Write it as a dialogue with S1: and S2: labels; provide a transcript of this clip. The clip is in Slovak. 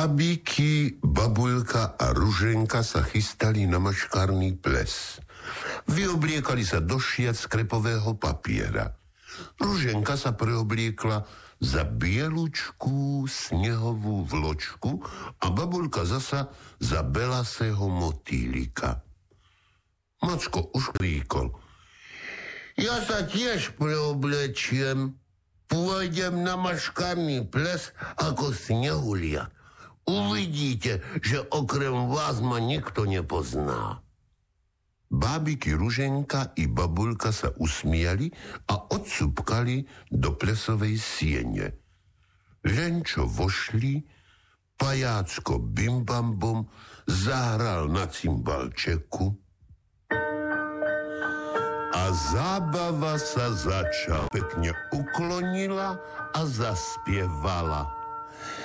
S1: Bábiky, Babulka a Ruženka sa chystali na maškárny ples. Vyobliekali sa do šiat z krepového papiera. Ruženka sa preobliekla za bielučkú snehovú vločku a Babulka zasa za belasého motýlika. Macko už kríkol: ja sa tiež preoblečiem. Pôjdem na maškárny ples ako snehuliak. Uvidíte, že okrem vás ma nikto nepozná. Bábiky Ruženka i Babulka sa usmiali a odsúpkali do plesovej siene. Len čo vošli, pajácko Bimbambom zahral na cymbalčeku a zábava sa začala. Pekne uklonila a zaspievala.